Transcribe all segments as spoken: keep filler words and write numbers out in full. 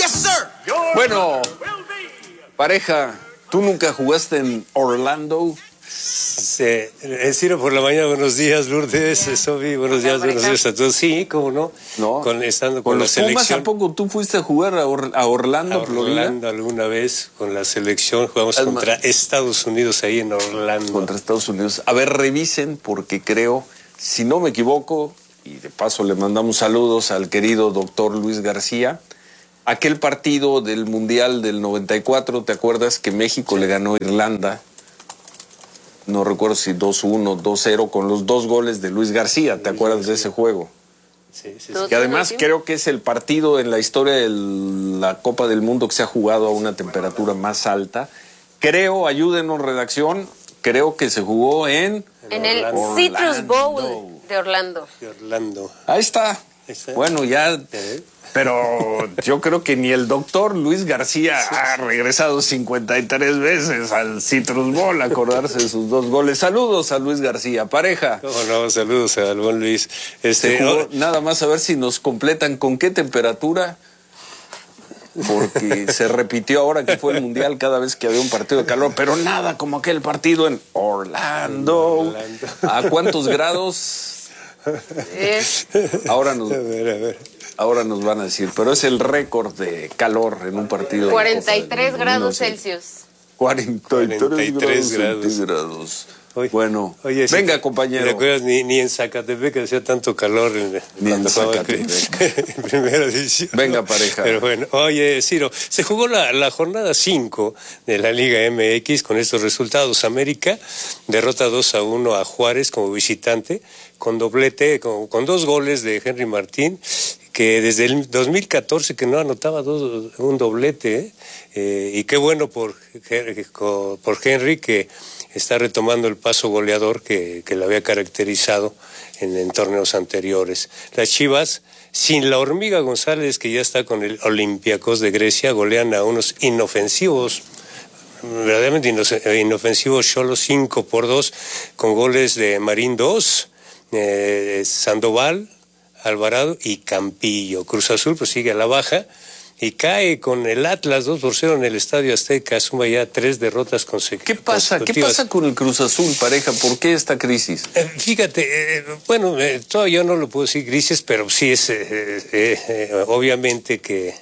Bueno, pareja, ¿tú nunca jugaste en Orlando? Sí, eh, Ciro, por la mañana, buenos días, Lourdes, Sofi, buenos días, buenos días a todos. Sí, cómo no, no. Con, estando con, con la los selección. Pumas, ¿a poco tú fuiste a jugar a, Or a Orlando, a Florida? Orlando alguna vez con la selección, jugamos es contra más, Estados Unidos ahí en Orlando. Contra Estados Unidos. A ver, revisen, porque creo, si no me equivoco, y de paso le mandamos saludos al querido doctor Luis García, aquel partido del Mundial del noventa y cuatro, ¿te acuerdas que México sí. le ganó a Irlanda? No recuerdo si dos uno, dos cero, con los dos goles de Luis García, ¿te Luis acuerdas García. de ese juego? Sí, sí, sí. Y además creo que es el partido en la historia de la Copa del Mundo que se ha jugado a una temperatura más alta. Creo, ayúdenos redacción, creo que se jugó en... En el Orlando. Citrus Bowl de Orlando. De Orlando. Ahí está. Ahí está. Bueno, ya... ¿Eh? Pero yo creo que ni el doctor Luis García sí, ha regresado cincuenta y tres veces al Citrus Bowl a acordarse de sus dos goles. Saludos a Luis García, pareja. No, no, saludos al buen Luis. Este, jugó, no, nada más a ver si nos completan con qué temperatura, porque se repitió ahora que fue el Mundial cada vez que había un partido de calor, pero nada como aquel partido en Orlando. Orlando. ¿A cuántos grados? Eh. Ahora nos... A ver, a ver. Ahora nos van a decir, pero es el récord de calor en un partido. cuarenta y tres grados Celsius. cuarenta y tres grados centígrados. Oye, bueno, oye, venga, si, compañero. ¿Te acuerdas? Ni, ni en Zacatepec hacía tanto calor. En, ni en Zacatepec. En primera división. Venga, pareja. Pero bueno, oye, Ciro, se jugó la, la jornada cinco de la Liga M X con estos resultados. América derrota dos a uno a Juárez como visitante, con doblete, con, con dos goles de Henry Martín, que desde el dos mil catorce que no anotaba dos, un doblete, ¿eh? Eh, y qué bueno por, por Henry, que está retomando el paso goleador que, que le había caracterizado en, en torneos anteriores. Las Chivas, sin la Hormiga González, que ya está con el Olympiacos de Grecia, golean a unos inofensivos, verdaderamente inofensivos, Xolos cinco por dos, con goles de Marín dos, eh, Sandoval, Alvarado y Campillo. Cruz Azul pues sigue a la baja y cae con el Atlas dos por cero en el Estadio Azteca, suma ya tres derrotas consecu ¿Qué pasa? consecutivas. ¿Qué pasa con el Cruz Azul, pareja? ¿Por qué esta crisis? Eh, fíjate, eh, bueno, eh, todavía no lo puedo decir crisis, pero sí es eh, eh, eh, obviamente que,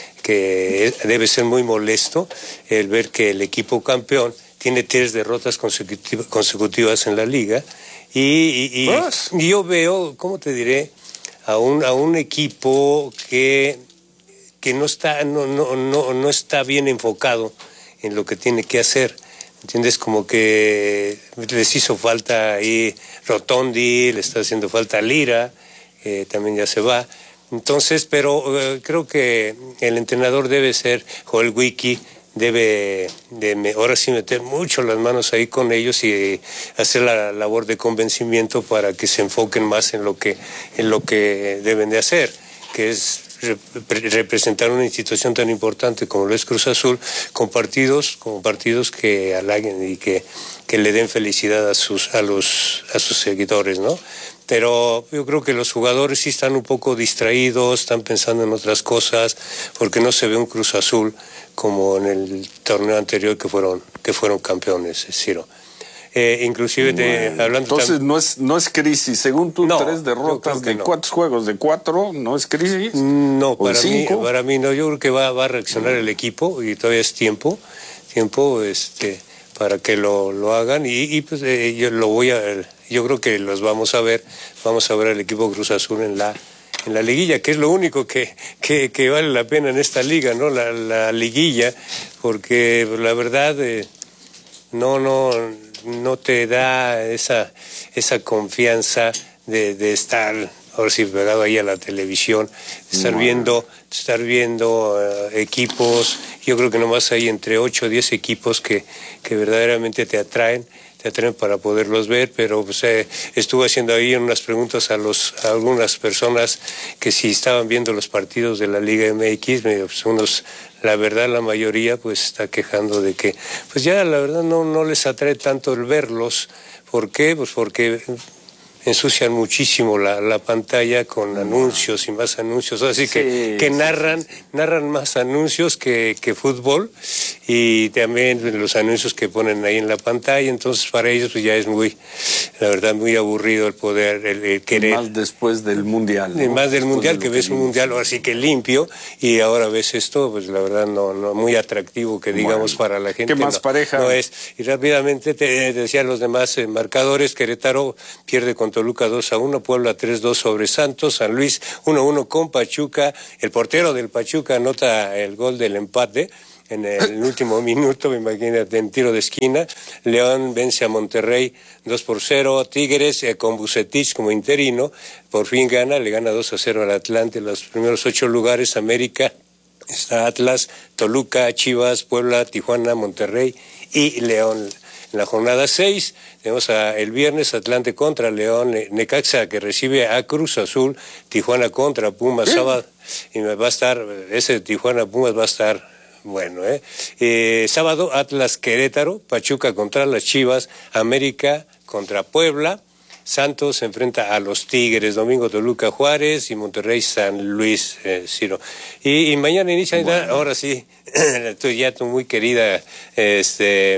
que debe ser muy molesto el ver que el equipo campeón tiene tres derrotas consecutivas, consecutivas en la liga y, y, y, y yo veo, ¿cómo te diré? A un, a un equipo que, que no está, no, no, no, no está bien enfocado en lo que tiene que hacer. ¿Entiendes? Como que les hizo falta ahí Rotondi, le está haciendo falta Lira, eh, también ya se va. Entonces, pero eh, creo que el entrenador debe ser Joel Wiki, debe de ahora sí meter mucho las manos ahí con ellos y hacer la labor de convencimiento para que se enfoquen más en lo que en lo que deben de hacer, que es rep representar una institución tan importante como lo es Cruz Azul, con partidos, con partidos que halaguen y que, que le den felicidad a sus a los a sus seguidores, ¿no? Pero yo creo que los jugadores sí están un poco distraídos, están pensando en otras cosas, porque no se ve un Cruz Azul como en el torneo anterior que fueron que fueron campeones, Ciro. Eh, inclusive de, bueno, hablando entonces no es no es crisis, según tú, no, tres derrotas de no. ¿Cuántos juegos? ¿De cuatro? ¿No es crisis? No, para mí, para mí no, yo creo que va, va a reaccionar el equipo y todavía es tiempo, tiempo este para que lo, lo hagan y, y pues eh, yo lo voy a yo creo que los vamos a ver, vamos a ver al equipo Cruz Azul en la en la liguilla, que es lo único que, que, que vale la pena en esta liga, ¿no? La, la liguilla, porque la verdad eh, no, no, no te da esa, esa confianza de, de estar, ahora sí, pegado ahí a la televisión, estar viendo, estar viendo uh, equipos. Yo creo que nomás hay entre ocho o diez equipos que, que verdaderamente te atraen. te atraen para poderlos ver, pero pues, eh, estuve haciendo ahí unas preguntas a, los, a algunas personas que si estaban viendo los partidos de la Liga M X, me, pues, unos, la verdad la mayoría pues está quejando de que pues ya la verdad no, no les atrae tanto el verlos. ¿Por qué? Pues porque ensucian muchísimo la, la pantalla con anuncios y más anuncios, así sí, que, que narran, narran más anuncios que, que fútbol, y también los anuncios que ponen ahí en la pantalla, entonces para ellos pues ya es muy, la verdad, muy aburrido el poder, el, el querer. Más después del Mundial, ¿no? Y más del después Mundial, de que ves que un Mundial ahora sí que limpio, y ahora ves esto, pues la verdad no, no muy atractivo que digamos, bueno, para la gente. ¿Qué más, no, pareja? No es. Y rápidamente te, te decían los demás eh, marcadores: Querétaro pierde con Toluca dos a uno, Puebla tres dos sobre Santos, San Luis uno a uno con Pachuca, el portero del Pachuca anota el gol del empate en el último minuto, imagínate, en tiro de esquina. León vence a Monterrey dos por cero, Tigres eh, con Vucetich como interino, por fin gana, le gana dos a cero al Atlante, los primeros ocho lugares. América, está Atlas, Toluca, Chivas, Puebla, Tijuana, Monterrey y León. En la jornada seis tenemos a, el viernes Atlante contra León, Necaxa que recibe a Cruz Azul, Tijuana contra Pumas, ¿Eh? sábado, y va a estar, ese Tijuana Pumas va a estar bueno, ¿eh? eh sábado Atlas Querétaro, Pachuca contra las Chivas, América contra Puebla, Santos se enfrenta a los Tigres, domingo Toluca Juárez y Monterrey San Luis, eh, Ciro. Y, y mañana inicia, bueno. ahora sí, tú ya tu muy querida, este,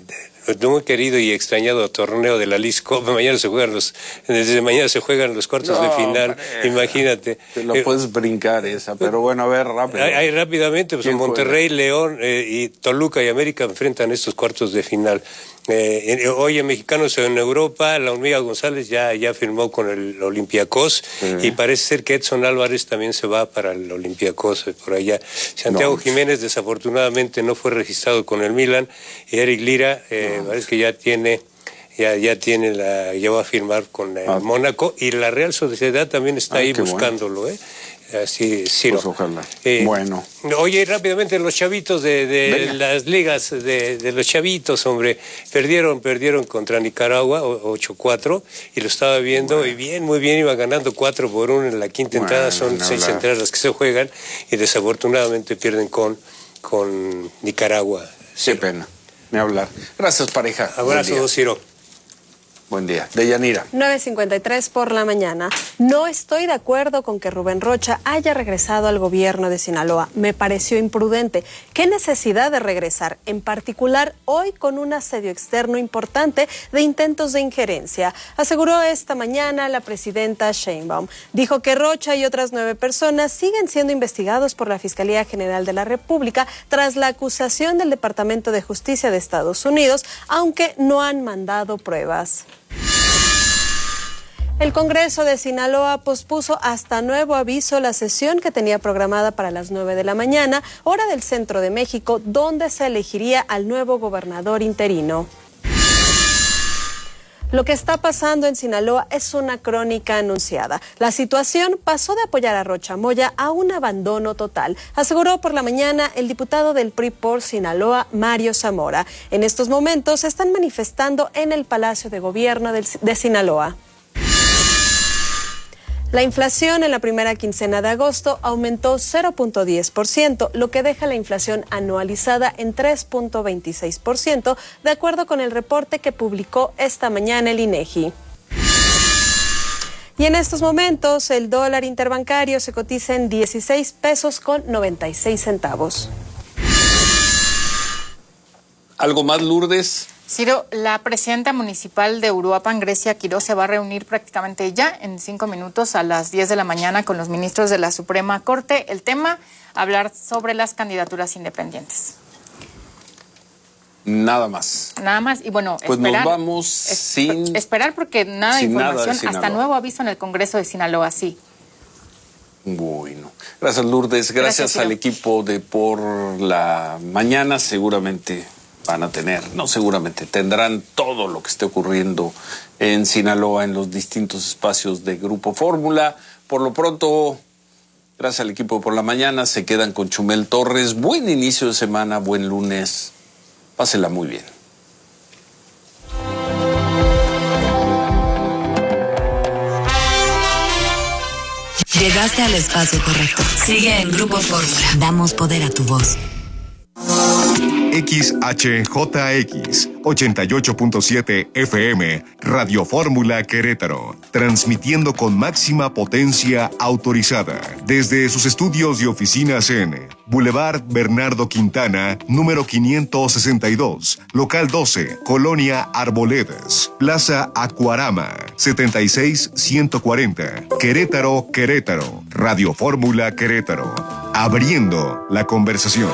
tu muy querido y extrañado torneo de la Leagues Cup. Mañana se juegan los, desde mañana se juegan los cuartos no, de final, pareja. Imagínate. Te lo eh, puedes brincar esa, pero bueno, a ver, rápido. Hay, hay rápidamente, pues Monterrey, juega? León eh, y Toluca y América enfrentan estos cuartos de final. Eh, hoy en Mexicanos en Europa, la Hormiga González ya, ya firmó con el Olympiacos, uh-huh. y parece ser que Edson Álvarez también se va para el Olympiacos por allá. Santiago no. Jiménez desafortunadamente no fue registrado con el Milan, y Eric Lira eh, no. parece que ya tiene ya ya tiene la ya va a firmar con el ah. Mónaco, y la Real Sociedad también está ah, ahí buscándolo, bueno. eh Así, sí, pues ojalá. Eh, bueno. Oye, rápidamente los chavitos de, de las ligas de, de los chavitos, hombre, perdieron, perdieron contra Nicaragua ocho cuatro, y lo estaba viendo, bueno. y bien, muy bien, iba ganando cuatro por uno en la quinta bueno, entrada, son no seis hablar. entradas las que se juegan, y desafortunadamente pierden con, con Nicaragua. Qué pena, ni hablar. Gracias, pareja. Abrazo, Ciro. Buen día. Deyanira. nueve cincuenta y tres por la mañana. No estoy de acuerdo con que Rubén Rocha haya regresado al gobierno de Sinaloa. Me pareció imprudente. ¿Qué necesidad de regresar? En particular, hoy con un asedio externo importante de intentos de injerencia, aseguró esta mañana la presidenta Sheinbaum. Dijo que Rocha y otras nueve personas siguen siendo investigados por la Fiscalía General de la República tras la acusación del Departamento de Justicia de Estados Unidos, aunque no han mandado pruebas. El Congreso de Sinaloa pospuso hasta nuevo aviso la sesión que tenía programada para las nueve de la mañana, hora del centro de México, donde se elegiría al nuevo gobernador interino. Lo que está pasando en Sinaloa es una crónica anunciada. La situación pasó de apoyar a Rocha Moya a un abandono total, aseguró por la mañana el diputado del P R I por Sinaloa, Mario Zamora. En estos momentos se están manifestando en el Palacio de Gobierno de Sinaloa. La inflación en la primera quincena de agosto aumentó cero punto diez por ciento, lo que deja la inflación anualizada en tres punto veintiséis por ciento, de acuerdo con el reporte que publicó esta mañana el INEGI. Y en estos momentos el dólar interbancario se cotiza en dieciséis pesos con noventa y seis centavos. ¿Algo más, Lourdes? Ciro, la presidenta municipal de Uruapan, Grecia Quiroz, se va a reunir prácticamente ya en cinco minutos a las diez de la mañana con los ministros de la Suprema Corte. El tema, hablar sobre las candidaturas independientes. Nada más. Nada más. Y bueno, pues esperar. Nos vamos es, sin. Esperar porque nada de información, nada de hasta nuevo aviso en el Congreso de Sinaloa, sí. Bueno, gracias, Lourdes. Gracias, gracias al equipo de Por la Mañana. Seguramente van a tener, no seguramente, tendrán todo lo que esté ocurriendo en Sinaloa en los distintos espacios de Grupo Fórmula. Por lo pronto, gracias al equipo de Por la Mañana, se quedan con Chumel Torres. Buen inicio de semana, buen lunes. Pásela muy bien. Llegaste al espacio correcto. Sigue en Grupo Fórmula. Damos poder a tu voz. X H J X ochenta y ocho punto siete F M, Radio Fórmula Querétaro, transmitiendo con máxima potencia autorizada desde sus estudios y oficinas en Boulevard Bernardo Quintana, número quinientos sesenta y dos, local doce, Colonia Arboledas, Plaza Acuarama, setenta y seis ciento cuarenta, Querétaro, Querétaro, Radio Fórmula Querétaro, abriendo la conversación.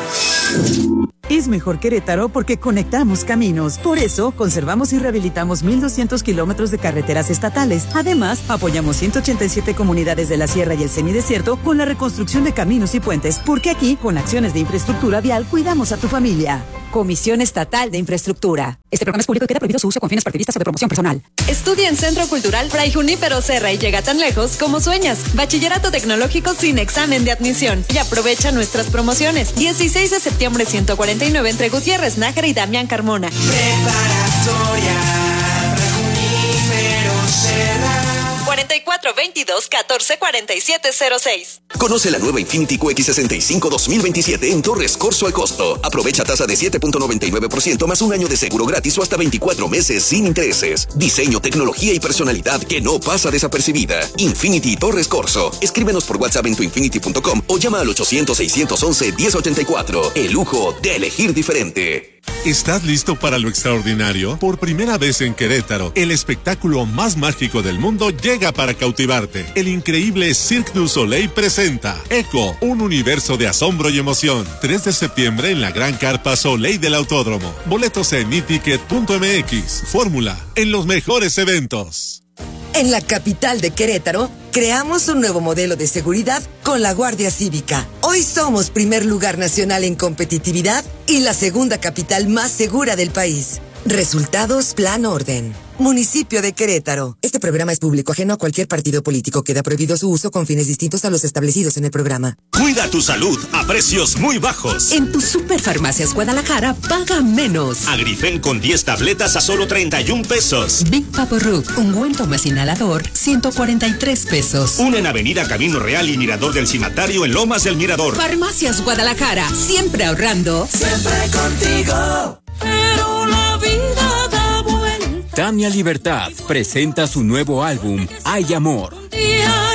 Es mejor Querétaro porque conectamos caminos. Por eso, conservamos y rehabilitamos mil doscientos kilómetros de carreteras estatales. Además, apoyamos ciento ochenta y siete comunidades de la sierra y el semidesierto con la reconstrucción de caminos y puentes. Porque aquí, con acciones de infraestructura vial, cuidamos a tu familia. Comisión Estatal de Infraestructura. Este programa es público y queda prohibido su uso con fines partidistas o de promoción personal. Estudia en Centro Cultural Fray Junípero Serra y llega tan lejos como sueñas. Bachillerato tecnológico sin examen de admisión. Y aprovecha nuestras promociones. dieciséis de septiembre ciento cuarenta y nueve entre Gutiérrez Nájera y Damián Carmona. Preparatoria Fray Junípero Serra. cuarenta y cuatro veintidós catorce cuarenta y siete cero seis. Conoce la nueva Infiniti Q X sesenta y cinco dos mil veintisiete en Torres Corso al costo. Aprovecha tasa de siete punto noventa y nueve por ciento más un año de seguro gratis o hasta veinticuatro meses sin intereses. Diseño, tecnología y personalidad que no pasa desapercibida. Infiniti Torres Corso. Escríbenos por WhatsApp en tuinfinity punto com o llama al ochocientos seiscientos once diez ochenta y cuatro. El lujo de elegir diferente. ¿Estás listo para lo extraordinario? Por primera vez en Querétaro, el espectáculo más mágico del mundo llega para cautivarte. El increíble Cirque du Soleil presenta Echo, un universo de asombro y emoción. tres de septiembre en la gran carpa Soleil del Autódromo. Boletos en mi ticket punto m x. Fórmula, en los mejores eventos. En la capital de Querétaro, creamos un nuevo modelo de seguridad con la Guardia Cívica. Hoy somos primer lugar nacional en competitividad y la segunda capital más segura del país. Resultados, plan, orden. Municipio de Querétaro. Este programa es público, ajeno a cualquier partido político. Queda prohibido su uso con fines distintos a los establecidos en el programa. Cuida tu salud a precios muy bajos. En tu Superfarmacias Guadalajara, paga menos. Agrifen con diez tabletas a solo treinta y un pesos. Big Papo Root, ungüento más inhalador, ciento cuarenta y tres pesos. Una en Avenida Camino Real y Mirador del Cimatario en Lomas del Mirador. Farmacias Guadalajara, siempre ahorrando. Siempre contigo. Pero la vida da vuelta. Tania Libertad presenta su nuevo álbum, Hay Amor. Día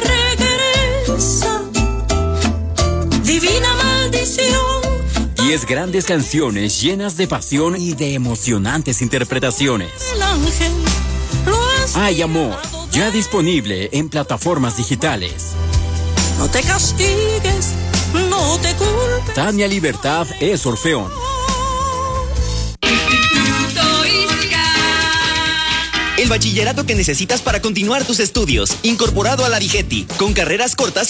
regresa, divina maldición. Diez grandes canciones llenas de pasión y de emocionantes interpretaciones. El ángel lo Hay Amor, ya disponible en plataformas digitales. No te castigues, no te culpes. Tania Libertad es Orfeón. El bachillerato que necesitas para continuar tus estudios, incorporado a la Digeti, con carreras cortas y